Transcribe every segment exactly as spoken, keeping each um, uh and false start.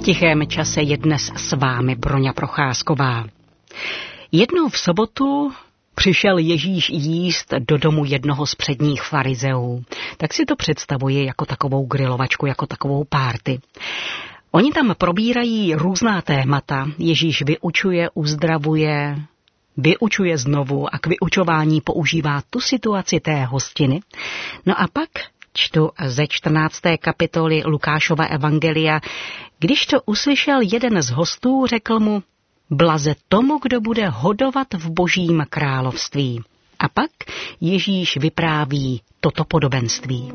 tichém čase je dnes s vámi Broňa Procházková. Jednou v sobotu přišel Ježíš jíst do domu jednoho z předních farizeů. Tak si to představuje jako takovou grilovačku, jako takovou párty. Oni tam probírají různá témata. Ježíš vyučuje, uzdravuje, vyučuje znovu a k vyučování používá tu situaci té hostiny. No a pak čtu ze čtrnácté kapitoly Lukášova evangelia. Když to uslyšel jeden z hostů, řekl mu: blaze tomu, kdo bude hodovat v Božím království. A pak Ježíš vypráví toto podobenství.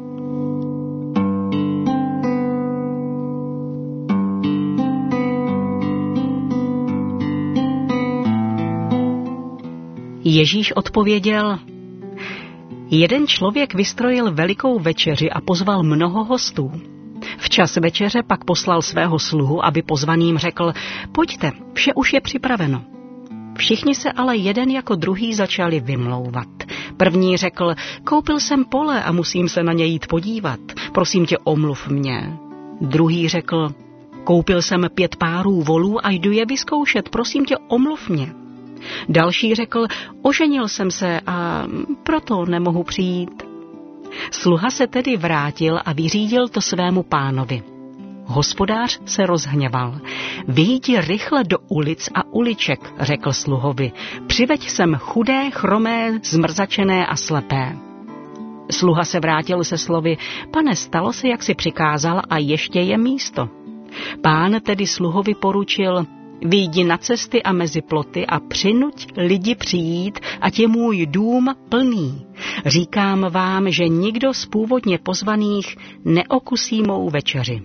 Ježíš odpověděl: jeden člověk vystrojil velikou večeři a pozval mnoho hostů. Včas večeře pak poslal svého sluhu, aby pozvaným řekl: pojďte, vše už je připraveno. Všichni se ale jeden jako druhý začali vymlouvat. První řekl: koupil jsem pole a musím se na ně jít podívat. Prosím tě, omluv mě. Druhý řekl: koupil jsem pět párů volů a jdu je vyzkoušet. Prosím tě, omluv mě. Další řekl: oženil jsem se a proto nemohu přijít. Sluha se tedy vrátil a vyřídil to svému pánovi. Hospodář se rozhněval. Vyjdi rychle do ulic a uliček, řekl sluhovi. Přiveď sem chudé, chromé, zmrzačené a slepé. Sluha se vrátil se slovy: pane, stalo se, jak si přikázal, a ještě je místo. Pán tedy sluhovi poručil: vyjdi na cesty a mezi ploty a přinuť lidi přijít, ať je můj dům plný. Říkám vám, že nikdo z původně pozvaných neokusí mou večeři.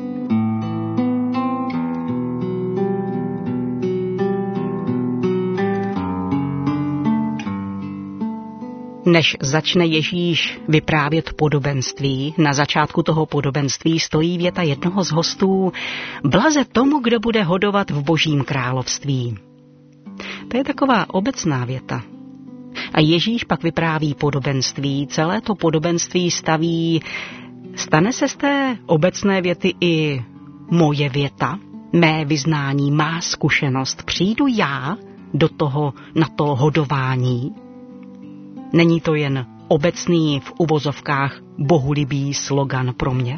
Než začne Ježíš vyprávět podobenství, na začátku toho podobenství stojí věta jednoho z hostů: blaze tomu, kdo bude hodovat v Božím království. To je taková obecná věta. A Ježíš pak vypráví podobenství, celé to podobenství staví. Stane se z té obecné věty i moje věta, mé vyznání, má zkušenost. Přijdu já do toho, na to hodování. Není to jen obecný, v uvozovkách bohulibý slogan pro mě?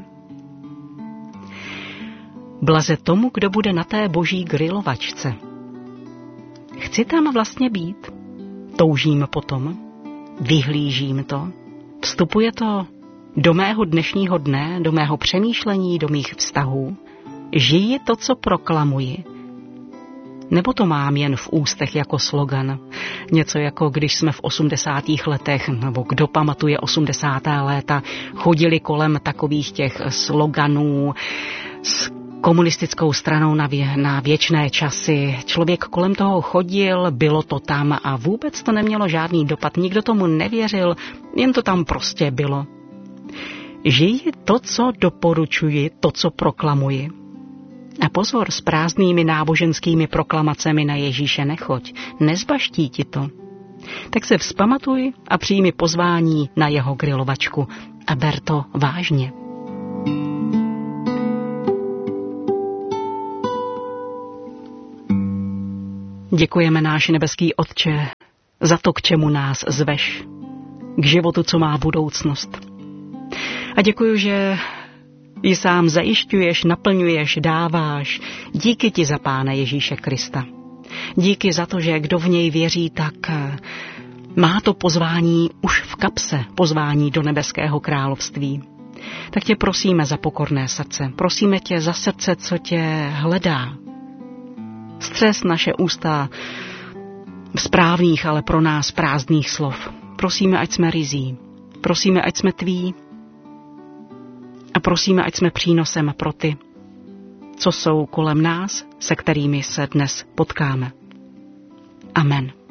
Blaze tomu, kdo bude na té boží grilovačce. Chci tam vlastně být. Toužím potom. Vyhlížím to. Vstupuje to do mého dnešního dne, do mého přemýšlení, do mých vztahů. Žiji to, co proklamuji. Nebo to mám jen v ústech jako slogan? Něco jako když jsme v osmdesátých letech, nebo kdo pamatuje osmdesátá léta, chodili kolem takových těch sloganů s komunistickou stranou na, vě, na věčné časy. Člověk kolem toho chodil, bylo to tam a vůbec to nemělo žádný dopad. Nikdo tomu nevěřil, jen to tam prostě bylo. Žiji to, co doporučuji, to, co proklamuji. A pozor, s prázdnými náboženskými proklamacemi na Ježíše nechoď, nezbaští ti to. Tak se vzpamatuj a přijmi pozvání na jeho grilovačku a ber to vážně. Děkujeme, náš nebeský Otče, za to, k čemu nás zveš, k životu, co má budoucnost. A děkuji, že ji sám zajišťuješ, naplňuješ, dáváš. Díky ti za Pána Ježíše Krista. Díky za to, že kdo v něj věří, tak má to pozvání už v kapse, pozvání do nebeského království. Tak tě prosíme za pokorné srdce. Prosíme tě za srdce, co tě hledá. Střes naše ústa správných, ale pro nás prázdných slov. Prosíme, ať jsme ryzí. Prosíme, ať jsme tví. A prosíme, ať jsme přínosem pro ty, co jsou kolem nás, se kterými se dnes potkáme. Amen.